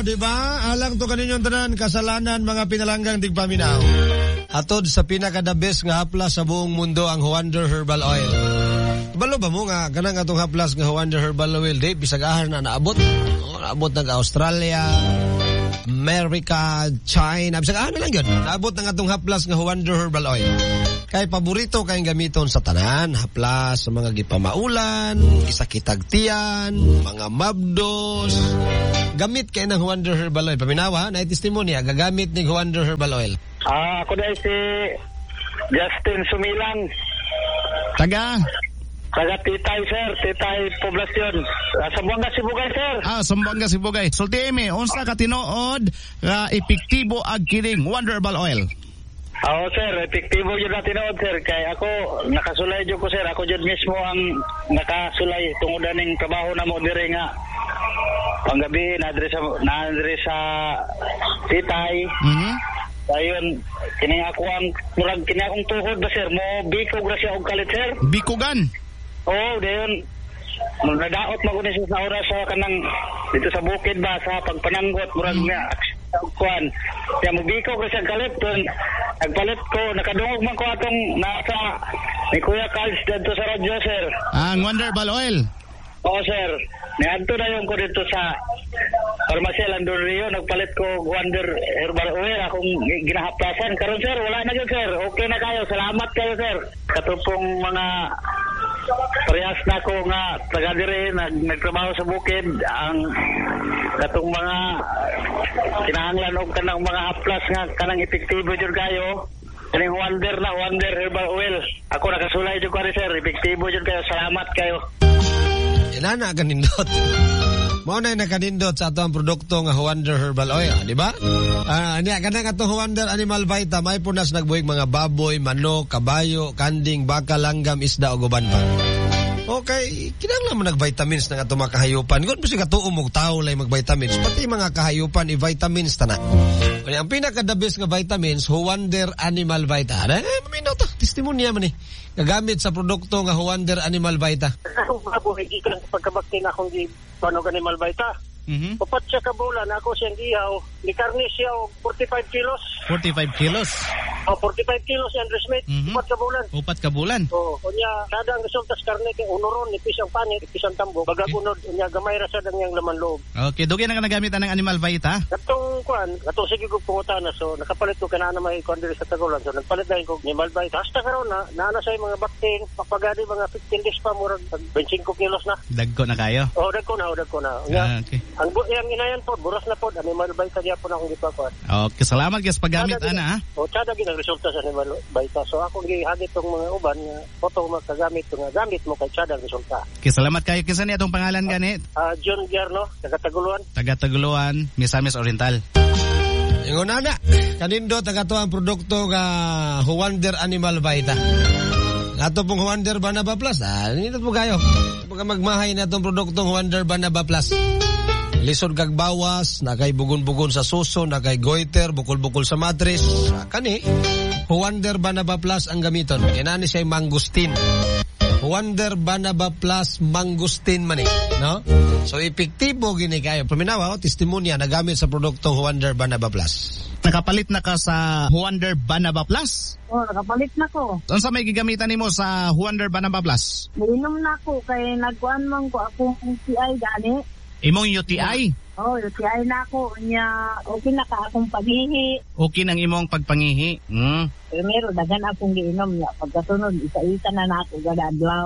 di ba? Alang to kaninyong tanan kasalanan mga pinalanggang tigpaminaw. Atod sa pinaka-the best nga haplas sa buong mundo ang Wonder Herbal Oil. Balo ba mo nga kanang atong haplas nga Wonder Herbal Oil day bisag ahar na naabot. Naabot ng Australia, America, China, bisag ahar na lang yun. Naabot ng atong haplas nga Wonder Herbal Oil. Kay paborito kayong gamiton sa tanan, haplas sa mga gipamaulan, isakitagtian, mga mabdos. Gamit kay ng Wonder Herbal Oil. Paminawa, na testimonya, gagamit ng Wonder Herbal Oil. Ako dahil si Justin Sumilang. Taga Titay, sir. Titay Poblasyon. Sambuanga, Sibugay, sir. Sambuanga, Sibugay. Sulti unsa ka tinuod nga epektibo ag kining Wonder Herbal Oil? Oo, sir. Epektibo yun natin noon, sir. Kaya ako, nakasulay dyan ko, sir. Ako dyan mismo ang nakasulay tungod ng trabaho na mo dire nga. Panggabi, na-address sa Titay. Ayun, kini ako ang murag kini akong tuhod ba, sir? Mo bikog ra siya og kalit, sir. Bikugan? Oo, dayon. Nadaot magunin siya sa oras sa kanang dito sa bukid ba sa pagpananggot murag nga kuan. Kaya mo bikog ra siya kalit don. Nagpalit ko, nakadungog man ko atong nasa ni Kuya Carls dito sa radyo, sir. Ang Wonder Herbal Oil? Oo, sir. Niadto na yung ko dito sa Pharmacia Landon Rio. Nagpalit ko Wonder Herbal Oil. Akong ginahaplasan. Karon, sir, wala na yun, sir. Okay na kayo. Salamat kayo, sir. Katupong mga parehas na ko nga taga-dire, nagtrabaho sa bukid. Ang katong mga kinahanglan o kanang mga haplas nga kanang epektibo dyan kayo. Kaning Wonder Herbal Oil. Ako nakasulay dyan ko, sir. Epektibo dyan kayo. Salamat kayo. Inana kanindot. Mao na nakanindot sa ato ang produkto nga Wonder Herbal Oil, di ba? Niya kanang ato Wonder Animal Vita may punas nagbuhig mga baboy, manok, kabayo, kanding, baka, langgam, isda o guban pa. Okay, kinahanglan mo nag-vitamins ng ato mga kahayupan. Kung kasi katuom og tao lay mag-vitamins, pati mga kahayupan i-vitamins ta na. Ang pinaka-the best nga vitamins, Wonder Animal Vita. Maminaw to, testimonya man eh. Gagamit sa produkto nga Wonder Animal Vita. Ako baboy, ikan pagkabakti na akong panog Animal Vita. Papat siya kabulan, ako siyang ihaw. Ni karni siya 45 kilos. 45 kilos? 45 kilos yan, Resmate. Upat kabulan. Upat kabulan? Oo. Kunya, kada ang resultas karne kay unuron, ipis ang panit, ipis ang tambo. Bagagunod, kunya, gamay rasa ng yung laman loob. Okay, doon ka nagamit ng Animal Vita? Katong sige kong pungutana. So, nakapalit ko kanana may kondiri sa Tagulan. So, nagpalit dahil ko Animal Vita. Hasta karon naana sa mga bakting, papagadi mga 15 days pa, murag 25 kilos na. Dagko na kayo? Oo, dagko na. Okay. Ang inayan po, buras na po, Animal Vita diya po na akong gipakuan. Okay, salamat guys paggamit, ana ha? O, tsada ginag-resulta sa Animal Vita. So, akong gihagit itong mga uban, photo magkagamit, gamit mo kay tsada resulta. Okay, salamat kayo. Kinsa ni atong pangalan ganit? John Gierno, taga-Taguluan. Taga-Taguluan, Misamis Oriental. Ingon na, kanindo taga to ang produkto nga Wonder Animal Vita. Ato pong Wonder Banaba Plus. Nindot mo kayo. Pagka magmahay na itong produktong Wonder Banaba Plus. Lisod kag bawas, nakay bugon-bugon sa suso, nakay goiter, bukol-bukol sa mattress. Kani, Wonder Banaba Plus ang gamiton. Inani siya mangustin. Wonder Banaba Plus mangustin man no? So epektibo gini kayo. Paminawa testimonya nagamit sa produktong Wonder Banaba Plus. Nakapalit na ka sa Wonder Banaba Plus? Oo, nakapalit na ko. Saan sa may gigamitan nimo sa Wonder Banaba Plus? Nainom na ko kay nagkuan man ko akong UTI gani. Imong UTI? Oo, UTI na ako. Okay na ka akong paghihi. Okay nang imong pagpangihi. Primero, dagan akong giinom niya. Pagkasunod, isa-isa na ako gada adlaw.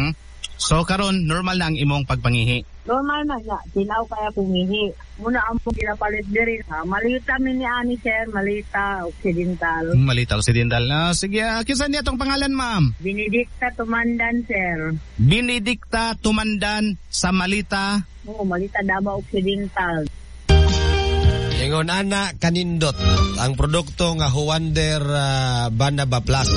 So karon normal na ang imong pagpangihi? Normal na nga. Tinaw kaya pumihi. Muna ang pinapalit diri. Malita mi ni Ani, sir. Malita Occidental. Malita Occidental. Sige, kinsa niya tong pangalan, ma'am? Benedicta Tumandan, sir. Benedicta Tumandan sa Malita. Oo, Malita Davao Occidental. Ingon ana kanindot ang produkto nga Wonder Banaba Plus.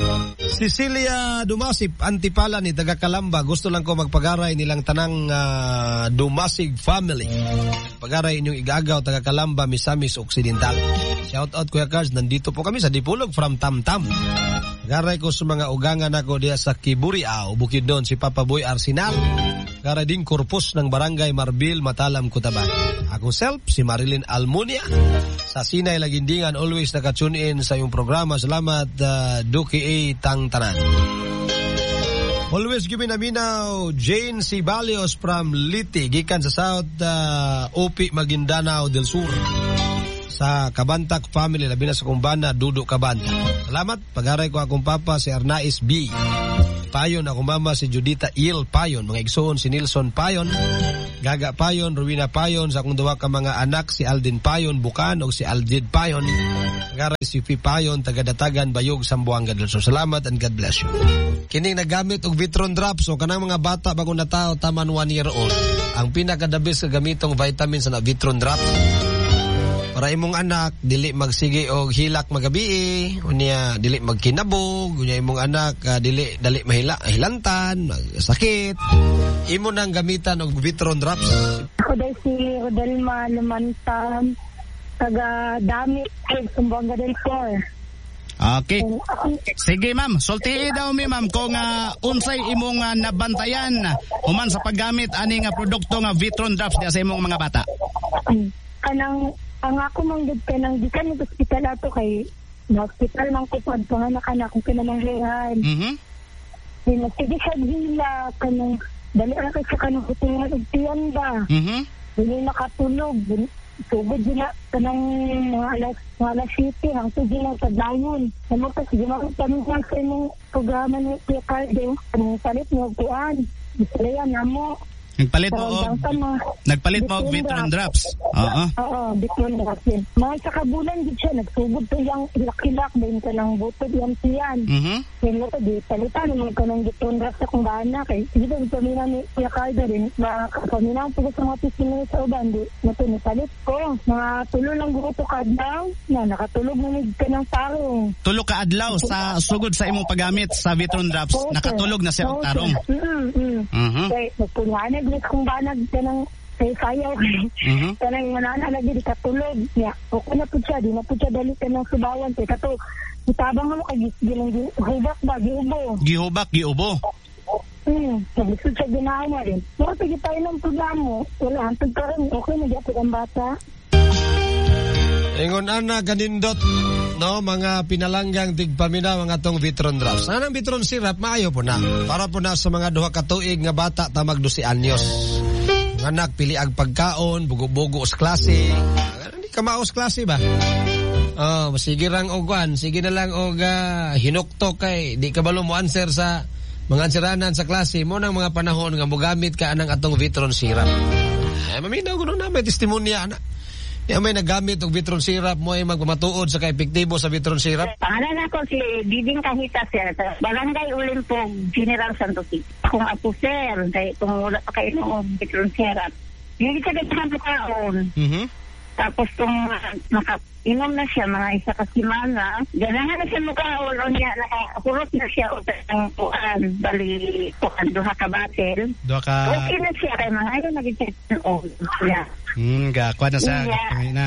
Cecilia Dumasip, Antipala ni taga Calamba. Gusto lang ko magpagaray nilang tanang Dumasig family. Pagaray inyong igagaw taga Calamba, Misamis Occidental. Shout out Kuya Cars, nandito po kami sa Dipulog from Tamtam. Pagaray ko sa mga ugangan ako diya sa Kiburiao, Bukidnon, si Papa Boy Arsenal. Garading Corpus ng Barangay Marbil, Matalam, Cotabato. Ako self, si Marilyn Almunia. Sa Sinay Lagindingan, always nakatune in sa iyong programa. Salamat, Duki A. Tangtanan. Always giving naminaw, Jane Cibalios from Liti, gikan sa South Upi, Maguindanao del Sur. Sa Kabantak family, labi na sa kumbana, Dudo Kabantak. Salamat, pag-aray ko akong papa, si Arnais B. Payon, akong mama si Judita Il Payon, mga igsoon si Nilson Payon, Gaga Payon, Rowena Payon, sa akong duwa ka mga anak si Aldin Payon, Bukan, o si Aljid Payon, Garay si Fi Payon, Tagadatagan, Bayog, Sambuanga del Sur. Salamat and God bless you. Kining nagamit og Vitron Drops, o kanang mga bata bago na tao, taman 1 year old. Ang pinakadabis ka gamitong vitamins na Vitron Drops. Para imong anak dili magsige og hilak magabi, unya dili magkinabog, unya imong anak dili dali mahilantan, sakit. Imo nang gamitan og Vitron Drops. Ako dahil si Rodelma Lumantan, taga Damit, Sumbuanga del Sur. Okay. Sige ma'am, sultii daw mi ma'am kung unsay imong nabantayan human sa paggamit ani nga produkto nga Vitron Drops sa imong mga bata. Ang ako manggod ka ng gikan ng hospital ato kay hospital ng kupad panganak anak kung kinamanglehan. Sige siya gila kanang dali ra kay sa kanang hutingan og tiyan ba. Dili nakatulog. Tugod din na kanang mga alas 7 hangtod din ang pagdayon. Amo ta sige kami sa imong programa ni Kuya Cardo. Ang salit mo kuan. Isalayan namo. Nagpalit mo og Vitron Drops. Oo, Vitron Drops. Mga sa kabulan gid siya nagsugod to yang hilak-hilak din ka ng butod yan tiyan. Kaya ito di palitan mo ka ng Vitron Drops sa kung gaana kay dito pamina ni Kuya Cardo rin pamina po sa mga pisino sa uban di nato ni palit ko mga tulo lang guto kadlaw na nakatulog na mig ka ng tarong. Tulo ka adlaw sa sugod sa imong paggamit sa Vitron Drops, nakatulog na siya og tarong. Kay nagpunana kung banag ka ng sayaw kanang manana lagi di katulog niya o na po siya di na po siya dali ka ng subawan kay kato itabang mo kay gihubak ba giubo gusto siya ginawa na rin pero sige tayo ng programa wala hantod ka rin okay na gyapon ang bata. Ingon ana kanindot no mga pinalanggang tigpaminaw mga tong Vitron Drops. Anang Vitron Syrup maayo po na para po na sa mga duha ka tuig nga bata tamag 12 anyos. Anak pili ag pagkaon bugo-bugo sa klase. Hindi ka maos klase ba? Sige lang ogwan, sige na lang og hinuktok kay di ka balo mo answer sa mga answeranan sa klase mo nang mga panahon nga mogamit ka anang atong Vitron Syrup. Maminaw ko na may testimonya ana. Di may nagamit og Vitron Syrup mo ay magpamatuod sa kaepektibo sa Vitron Syrup? Pangalan ako si Diding Kahita, sir. Barangay Ulimpog, General Santos City. Kung apo, sir, kung wala pa kayo ng Vitron Syrup. Hindi siya ganahan po kaon. Tapos kung inom na siya mga isa kasimana, ganahan na siya mukhaon o niya, nakapurot na siya o ng puan, bali puan, duha ka batel. Okay na siya kay mga ayaw nag-check on siya. Gakwa na sa na.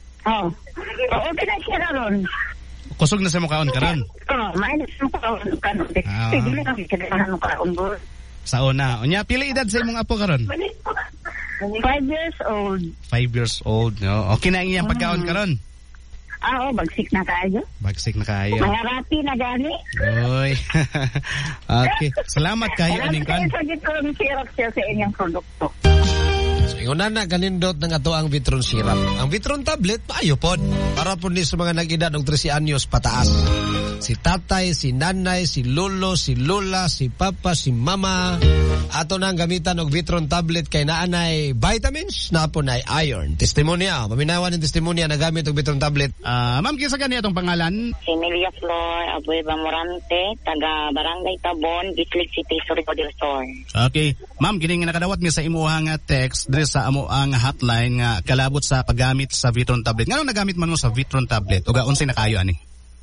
Okay na siya ron. Kusog na sa mukhaon karon. Mainit sa mukhaon karon. Dili kami kailangan mukhaon bro. Sa una. Unya pila edad sa imong apo karon? 5 years old. 5 years old, no. Okay na iyang pagkaon karon. Bagsik na kayo. Mga rapi na gani. Oy. Okay. Salamat kayo aning kan. Salamat kayo sa Syrup sa inyong produkto. Ingon na kanindot ng ato ang Vitron Syrup. Ang Vitron tablet, maayo pod. Para po ni sa mga nag-edad og 13 anyos pataas. Si tatay, si nanay, si lolo, si lola, si papa, si mama. Ato nang gamitan og Vitron tablet kay naanay vitamins, na po na iron. Testimonya, paminawan ng testimonya na gamit og Vitron tablet. Ma'am, kisa kanya itong pangalan? Si Emilia Flor Abueva Morante, taga Barangay Tabon, Bitlig City, Surigao del Sur. Okay. Ma'am, kining nakadawat mi sa imuhang text diri sa amo ang hotline nga kalabot sa paggamit sa Vitron tablet. Ngano nagamit man mo sa Vitron tablet? O unsay nakayo ani?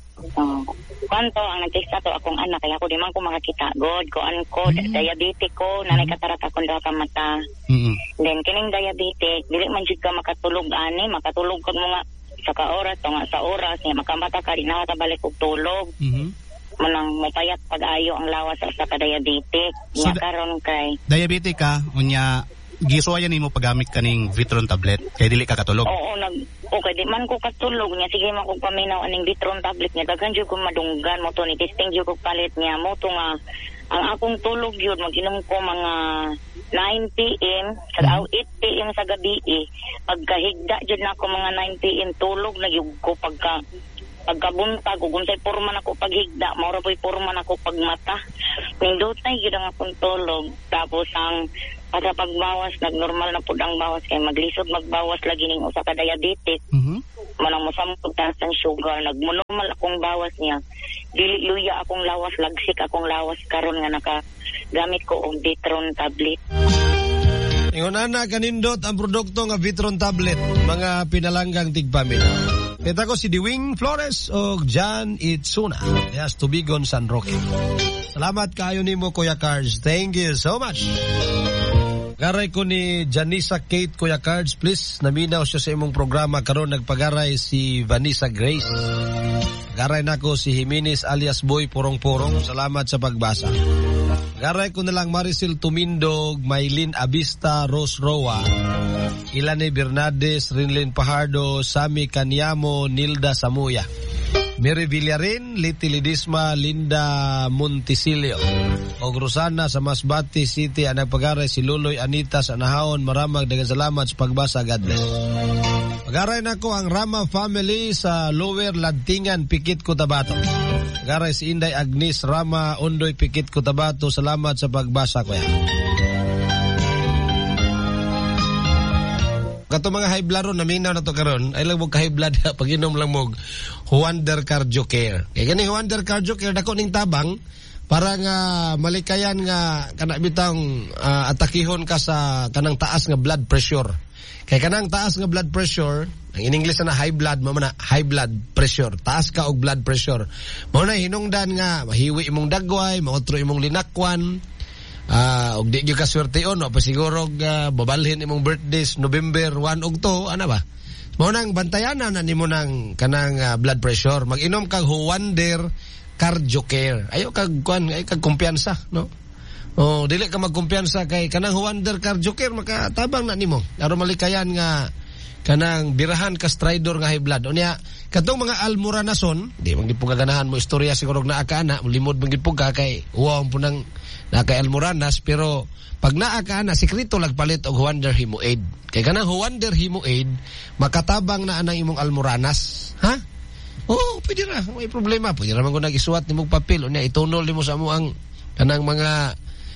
Kwanto ang nag-text ato akong anak kaya ako di man ko makakita god ko diabetic ko nanay katarak akong duha ka mata. Then kining diabetic dili man jud ka makatulog kag mga sa ka oras o nga sa oras nga makamata ka di na balik og tulog. manang mapayat pag-ayo ang lawas sa ka-diabetic. So, Nga karon kay diabetic ka, unya gisuwayan nimo paggamit kaning Vitron tablet kay dili ka katulog. Oo, okay, di man ko katulog niya. Sige man ko paminaw aning Vitron tablet niya. Daghan jud ko madunggan mo to ni testing jud ko palit niya mo to nga ang akong tulog yun mag-inom ko mga 9 PM sa 8 PM sa gabi pagkahigda jud na ako mga 9 PM tulog na yug ko pagkabuntag ug unsay porma nako paghigda mao ra poy porma nako pagmata nindotay gyud ang akong tulog tapos ang para pagbawas nagnormal na pud ang bawas kay maglisod magbawas lagi ning usa ka diabetic manang mosamtog taas ang sugar nagmonormal akong bawas niya dili luya akong lawas lagsik akong lawas karon nga nakagamit ko og Vitron tablet. Ingon ana kanindot ang produkto nga Vitron tablet mga pinalanggang tigpamilya. Kita ko si Dewing Flores o John Itsuna. Yes, Tubigon, San Roque. Salamat kayo nimo Kuya Cards. Thank you so much. Garay ko ni Janisa Kate Kuya Cards, please. Naminaw siya sa imong programa karon nagpagaray si Vanessa Grace. Garay nako si Jimenez alias Boy Porong-Porong. Salamat sa pagbasa. Garay ko na lang Maricel Tumindog, Maylin Abista, Rose Roa, Ilane Bernades, Rinlin Pajardo, Sami Kanyamo, Nilda Samuya, Mary Villarin, Liti Lidisma, Linda Montisilio, og Rosana sa Masbati City, ang nagpagaray si Luloy Anita sa Nahawon. Maramag daghang salamat sa pagbasa. God bless. Pagaray na ko ang Rama family sa Lower Ladtingan, Pikit, Cotabato. Pagaray si Inday Agnes Rama, Ondoy, Pikit, Cotabato. Salamat sa pagbasa ko yan. Kato mga high blood ron, naminaw na to karon. Ay lang mo ka high blood, pag-inom lang mo Wonder Cardio Care. Kaya gani Wonder Cardio Care, dako ning tabang, para nga malikayan nga kanabitang atakihon ka sa kanang taas nga blood pressure. Kaya kanang taas nga blood pressure, ang in English na high blood, mo na high blood pressure. Taas ka og blood pressure. Mo na hinungdan nga mahiwi imong dagway, mautro imong linakwan. Og di gyud ka swerteon, no? Pa siguro babalhin imong birthdays November 1 og 2, ana ba? Mo nang bantayanan na nimo nang kanang blood pressure. Mag-inom kag Wonder Cardio Care. Ayo kag kumpiyansa, no? Oh, dili ka magkumpiyansa kay kanang Wonder Cardio Care makatabang na nimo. Aron malikayan nga kanang birahan ka stridor nga high blood. Unya katong mga almoranason, di man gid ganahan mo istorya siguro na akaana, limod man gid ka kay uwaw po nang naka almoranas, pero pag naa ka na sekreto lagpalit og Wonder Hemoaid. Kay kanang Wonder Hemoaid makatabang na anang imong almoranas, ha? Oh, pwede ra, may problema. Pwede ra man kung nag-isuwat nimong papel, unya itunol nimo sa amo ang kanang mga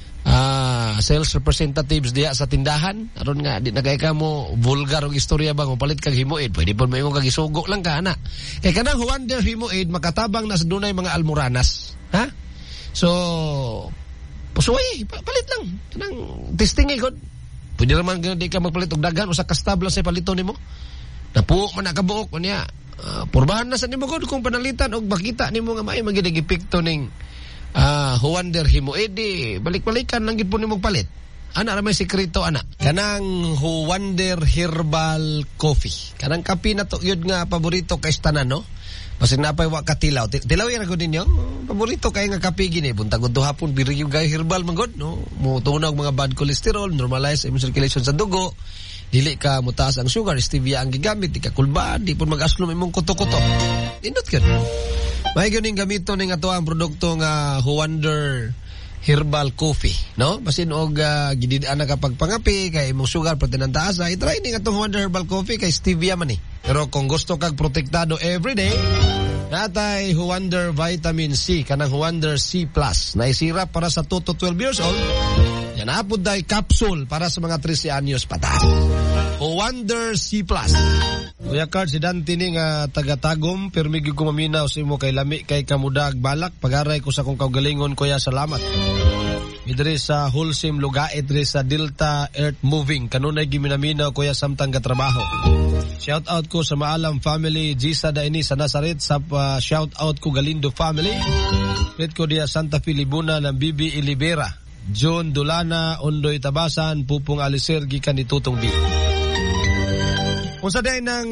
sales representatives diya sa tindahan. Aron nga di nagay ka mo vulgar og istorya ba mo palit kag Hemoaid, pwede pon may kag isugo lang ka ana. Kay kanang Wonder Hemoaid makatabang na sa dunay mga almoranas, ha? So pasuway, palit lang. Kanang testing ay god. Pwede naman di ka magpalit og daghan usa ka stabla sa palito nimo. Napuo man nakabuok unya. Purbahan na sa nimo god kung panalitan og makita nimo nga may magiging epekto ning Wonder Hemoaid, balik-balikan lang gid po nimo palit. Ana ra may sekreto ana. Kanang Wonder Herbal Coffee. Kanang kape na to yun nga paborito kay tanan, no? Kasi napay wa katilaw. Tilaw ra gud ninyo. Paborito kay nga kape gini buntag gud hapon biriyo gay herbal man gud, no? Mo tunog mga bad cholesterol, normalize imong circulation sa dugo. Dili ka mutaas ang sugar, stevia ang gigamit, di ka kulbaan, di pun mag-aslom imong kuto-kuto. Indot gud. May ganing gamito ning ato ang produkto nga Wonder Herbal Coffee, no? Basin og gididaan na kapag pangapi kay imong sugar protein ang taas, ay try ning atong Wonder Herbal Coffee kay stevia man ni. Pero kung gusto kag protektado everyday, natay Wonder Vitamin C kanang Wonder C+. Naisirap para sa 2 to 12 years old. Yan apod day capsule para sa mga 13 anyos pataas. Wonder C+. Kuya Card, si Dante ni nga taga-tagom, permigi ko maminaw sa imo kay lami kay kamudag balak. Pagaray ko sa kong kaugalingon, kuya, salamat. Idri sa wholesome lugait, idri sa Delta Earth Moving. Kanunay giminaminaw, kuya, samtang katrabaho. Shout out ko sa Maalam family, Gisa Daini sa Nazaret, sa shout out ko Galindo family. Pit ko diya Santa Filibuna ng Bibi Ilibera, John Dulana, Ondoy Tabasan, Pupong Alisergi, kanitutong di. Kung sa day nang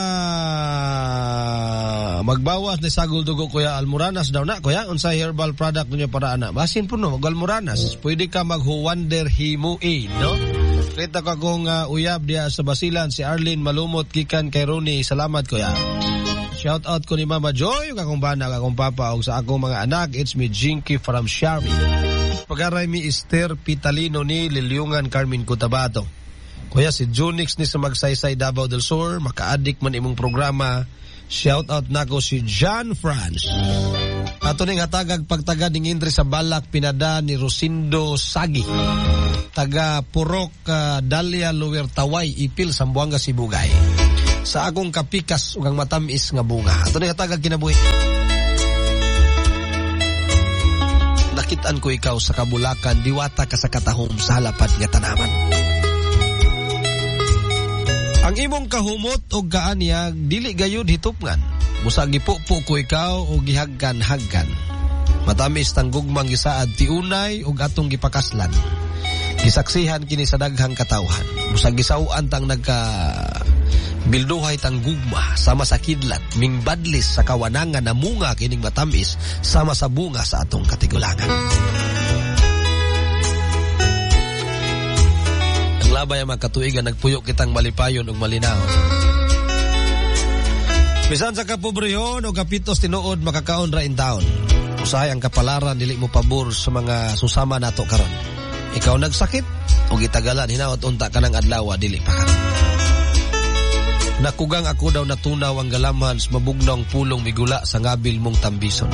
magbawas ni sagol dugo Kuya Almoranas daw na Kuya unsay herbal product niya para ana. Basin po no Almoranas. Pwede ka mag-Huwander Himo A, no? Kita ka kung uyab diya sa Basilan si Arlene Malumot gikan kay Ronnie. Salamat Kuya. Shout out ko ni Mama Joy, kakong bana, kakong papa, o sa akong mga anak. It's me, Jinky from Sharmy. Pagaray mi Esther Pitalino ni Liliungan Carmen Cotabato. Kuya, si Junix ni sa Magsaysay Davao del Sur, maka-addict man imong programa. Shout out nako si John France. Ato ning hatagag pagtagad ning Indre sa Balak pinada ni Rosindo Sagi. Taga Purok Dalia Lower Taway, Ipil, Sambuanga, Sibugay. Sa akong kapikas ug ang matamis nga bunga. Ato ni hatagag kinabuhi. Nakitaan ko ikaw sa kabulakan, diwata ka sa katahom sa halapad nga tanaman. Ang imong kahumot o kaanyag, dili gayud hitupngan. Musag gipupo ko ikaw o gihaggan-haggan. Matamis tanggugmang gisaad tiunay o atong gipakaslan. Gisaksihan kini sa daghang katawhan. Musag gisauan tang bilduhay tang gugma sama sa kidlat, mingbadlis sa kawanangan na munga kining matamis sama sa bunga sa atong katigulangan. Ang labay ang makatuigan, nagpuyo kitang malipayon ug malinaw. Bisan sa kapobrehon o kapitos tinuod makakaon ra in taon. Usahay ang kapalaran dili mo pabor sa mga susama nato karon. Ikaw nagsakit o gitagalan hinaot unta kanang adlaw dili pa karon. Nakugang ako daw natunaw ang galaman sa mabugnong pulong migula sa ngabil mong tambison.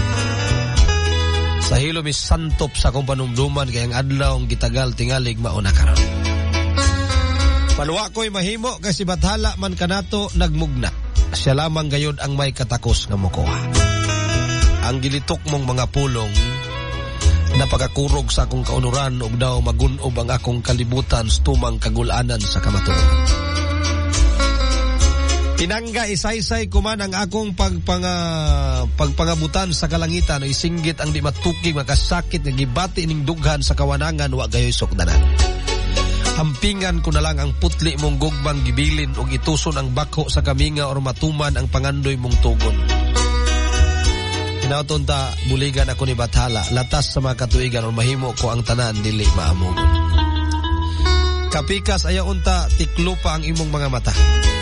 Sa hilo mi santop sa akong panumduman kay ang adlaw ang gitagal tingalig mauna karon. Panuwa ko'y mahimo kasi bathala man kanato nagmugna. Siya lamang gayod ang may katakos nga mokuha. Ang gilitok mong mga pulong napagakurog sa akong kaunuran ug daw magunob ang akong kalibutan stumang kagulanan sa kamatuoran. Pinangga isaysay kuman ang akong pagpangabutan sa kalangitan o isinggit ang di matukig makasakit nga gibati ning dughan sa kawanangan wa gayoy sukdanan. Hampingan ko na lang ang putli mong gugmang gibilin o ituson ang bako sa kaminga or matuman ang pangandoy mong tugon. Hinauton ta buligan ako ni bathala latas sa mga katuigan o mahimo ko ang tanan dili maamugon. Kapikas ayaw unta tiklupa ang imong mga mata.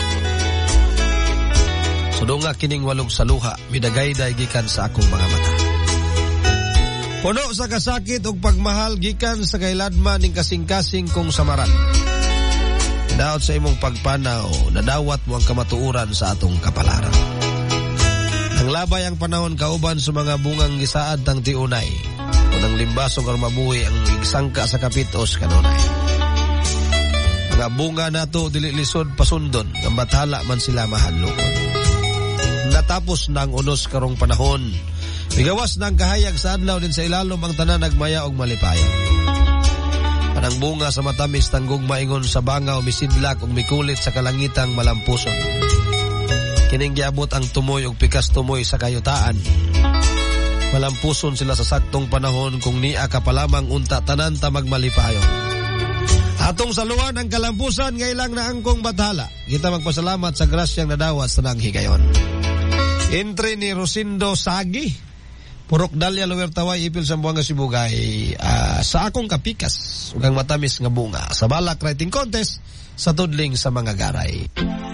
Sudunga kining walog sa luha, midagayday gikan sa akong mga mata. Puno sa kasakit ug pagmahal gikan sa kailadman ning kasing-kasing kong samaran. Daot sa imong pagpanaw, nadawat mo ang kamatuuran sa atong kapalaran. Ang labay ang panahon kauban sa mga bungang gisaad tang tiunay. Kung ang limbasong or mabuhi ang igsangka sa kapitos kanunay. Mga bunga nato dili lisod pasundon, ang bathala man sila mahadlokon. Natapos na ang unos karong panahon. Bigawas na ang kahayag sa adlaw din sa ilalom ang tanan nagmaya og malipayan. Panang bunga sa matamis tanggog maingon sa banga o misidlak og mikulit sa kalangitang malampuson. Kining giabot ang tumoy og pikas tumoy sa kayutaan. Malampuson sila sa saktong panahon kung niya ka pa lamang unta tanan ta magmalipayon. Atong saluan ang kalampusan ngailang na angkong bathala. Kita magpasalamat sa grasyang nadawat sa nang higayon. Entry ni Rosindo Sagi, Purok Dalia Lower Taway, Ipil, Sambuanga, Sibugay. Sa akong kapikas, ugang matamis nga bunga. Sa Balak Writing Contest, sa tudling sa mga garay.